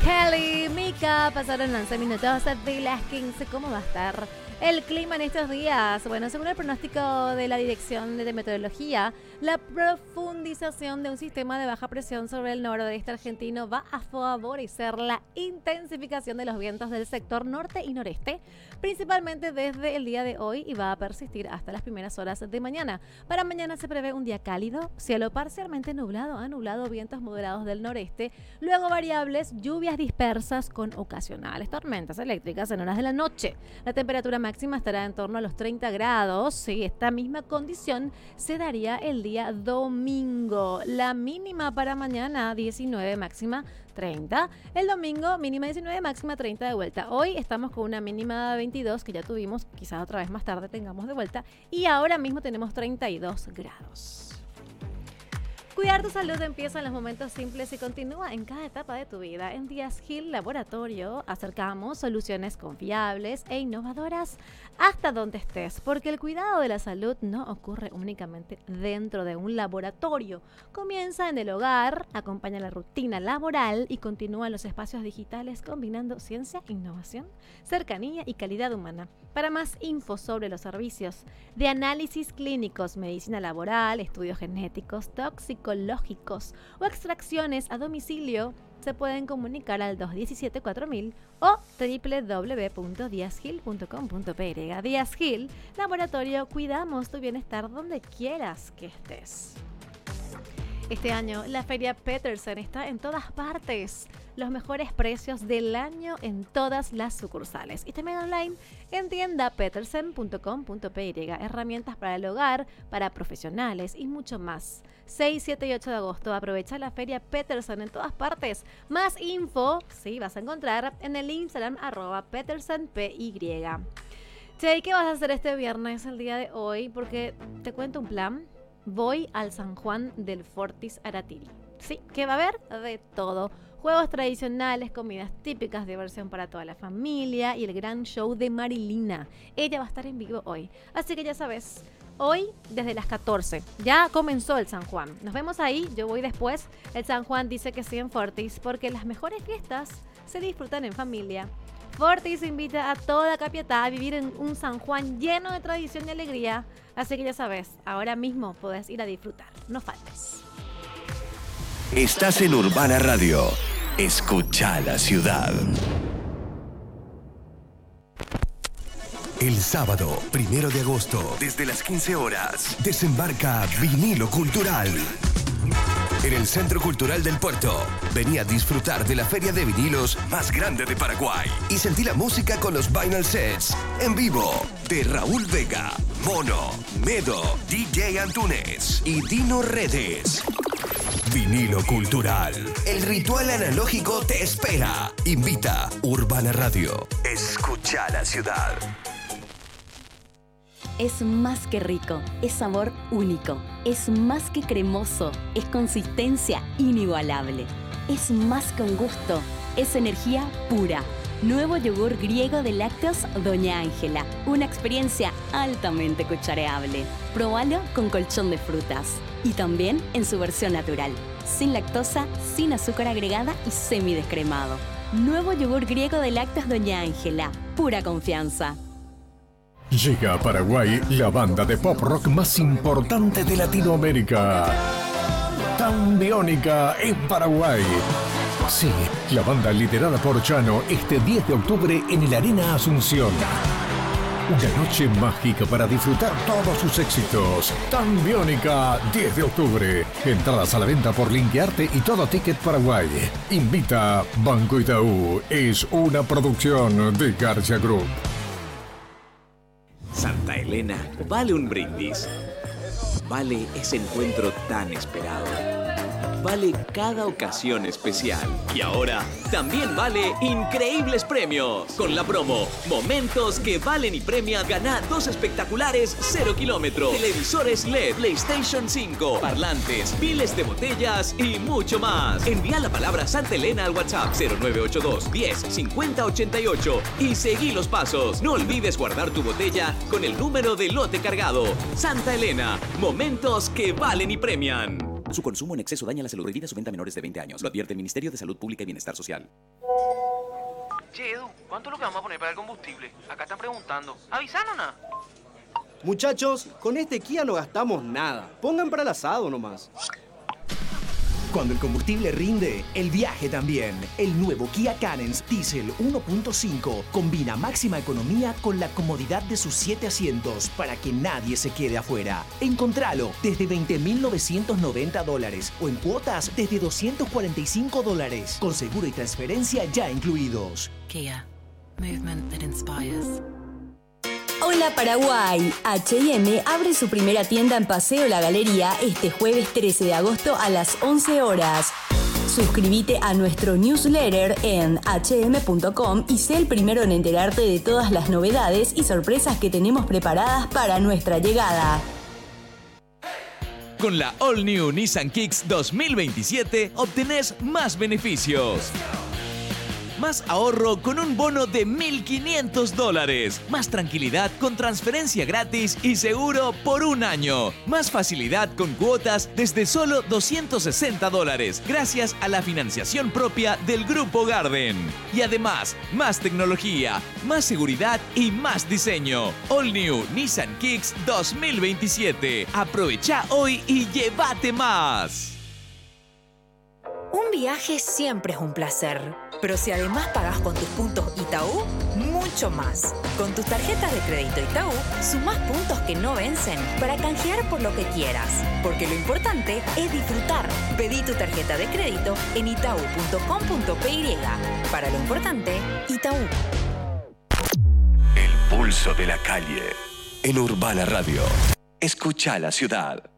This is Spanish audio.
Kelly, Mika, pasaron 11 minutos de las 15. ¿Cómo va a estar el clima en estos días? Bueno, según el pronóstico de la Dirección de Meteorología, la profundización de un sistema de baja presión sobre el noroeste argentino va a favorecer la intensificación de los vientos del sector norte y noreste, principalmente desde el día de hoy, y va a persistir hasta las primeras horas de mañana. Para mañana se prevé un día cálido, cielo parcialmente nublado a nublado, vientos moderados del noreste, luego variables, lluvias dispersas con ocasionales tormentas eléctricas en horas de la noche. La temperatura máxima estará en torno a los 30 grados y esta misma condición se daría el día domingo. La mínima para mañana 19, máxima 30. El domingo mínima 19, máxima 30 de vuelta. Hoy estamos con una mínima 22 que ya tuvimos, quizás otra vez más tarde tengamos de vuelta, y ahora mismo tenemos 32 grados. Cuidar tu salud empieza en los momentos simples y continúa en cada etapa de tu vida. En Díaz Gil Laboratorio acercamos soluciones confiables e innovadoras hasta donde estés, porque el cuidado de la salud no ocurre únicamente dentro de un laboratorio. Comienza en el hogar, acompaña la rutina laboral y continúa en los espacios digitales combinando ciencia, innovación, cercanía y calidad humana. Para más info sobre los servicios de análisis clínicos, medicina laboral, estudios genéticos, toxicológicos o extracciones a domicilio, se pueden comunicar al 217-4000 o www.diazgil.com.py. Díaz Gil Laboratorio, cuidamos tu bienestar donde quieras que estés. Este año la Feria Petersen está en todas partes. Los mejores precios del año en todas las sucursales. Y también online en tiendapetersen.com.py. Herramientas para el hogar, para profesionales y mucho más. 6, 7 y 8 de agosto. Aprovecha la Feria Petersen en todas partes. Más info, sí, vas a encontrar en el Instagram @petersenpy. Che, ¿qué vas a hacer este viernes, el día de hoy? Porque te cuento un plan. Voy al San Juan del Fortis Aratiri. Sí, ¿qué va a haber? De todo. Juegos tradicionales, comidas típicas, diversión para toda la familia y el gran show de Marilina. Ella va a estar en vivo hoy. Así que ya sabes, hoy desde las 14 ya comenzó el San Juan. Nos vemos ahí, yo voy después. El San Juan dice que sí en Fortis porque las mejores fiestas se disfrutan en familia. Fortis invita a toda Capiatá a vivir en un San Juan lleno de tradición y alegría. Así que ya sabes, ahora mismo podés ir a disfrutar. No faltes. Estás en Urbana Radio. Escucha la ciudad. El sábado, 1 de agosto, desde las 15 horas, desembarca Vinilo Cultural. En el Centro Cultural del Puerto, vení a disfrutar de la feria de vinilos más grande de Paraguay y sentí la música con los Vinyl Sets en vivo de Raúl Vega, Mono, Medo, DJ Antunes y Dino Redes. Vinilo Cultural. El ritual analógico te espera. Invita Urbana Radio. Escucha la ciudad. Es más que rico, es sabor único, es más que cremoso, es consistencia inigualable, es más que un gusto, es energía pura. Nuevo yogur griego de lácteos Doña Ángela, una experiencia altamente cuchareable. Probalo con colchón de frutas y también en su versión natural, sin lactosa, sin azúcar agregada y semidescremado. Nuevo yogur griego de lácteos Doña Ángela, pura confianza. Llega a Paraguay la banda de pop rock más importante de Latinoamérica. Tambiónica en Paraguay. Sí, la banda liderada por Chano este 10 de octubre en el Arena Asunción. Una noche mágica para disfrutar todos sus éxitos. Tambiónica, 10 de octubre. Entradas a la venta por Linkearte y Todo Ticket Paraguay. Invita Banco Itaú. Es una producción de García Group. Santa Elena vale un brindis. Vale ese encuentro tan esperado. Vale cada ocasión especial. Y ahora también vale increíbles premios. Con la promo Momentos que valen y premian, gana 2 espectaculares 0 kilómetros, televisores LED, PlayStation 5, parlantes, piles de botellas y mucho más. Envía la palabra Santa Elena al WhatsApp 0982 10 50 88 y seguí los pasos. No olvides guardar tu botella con el número de lote cargado. Santa Elena, momentos que valen y premian. Su consumo en exceso daña la salud. Prohibida su venta a menores de 20 años. Lo advierte el Ministerio de Salud Pública y Bienestar Social. Che, Edu, ¿cuánto es lo que vamos a poner para el combustible? Acá están preguntando. ¿Avisaron nada? Muchachos, con este Kia no gastamos nada. Pongan para el asado nomás. Cuando el combustible rinde, el viaje también. El nuevo Kia Carens Diesel 1.5 combina máxima economía con la comodidad de sus 7 asientos para que nadie se quede afuera. Encontralo desde $20,990 o en cuotas desde $245 con seguro y transferencia ya incluidos. Kia. Movement that inspires. Hola Paraguay, H&M abre su primera tienda en Paseo La Galería este jueves 13 de agosto a las 11 horas. Suscríbete a nuestro newsletter en hm.com y sé el primero en enterarte de todas las novedades y sorpresas que tenemos preparadas para nuestra llegada. Con la All New Nissan Kicks 2027 obtenés más beneficios. Más ahorro con un bono de $1,500. Más tranquilidad con transferencia gratis y seguro por un año. Más facilidad con cuotas desde solo $260 gracias a la financiación propia del Grupo Garden. Y además, más tecnología, más seguridad y más diseño. All New Nissan Kicks 2027. Aprovecha hoy y llévate más. Un viaje siempre es un placer, pero si además pagás con tus puntos Itaú, mucho más. Con tus tarjetas de crédito Itaú, sumás puntos que no vencen para canjear por lo que quieras. Porque lo importante es disfrutar. Pedí tu tarjeta de crédito en itau.com.py. Para lo importante, Itaú. El pulso de la calle. En Urbana Radio. Escucha la ciudad.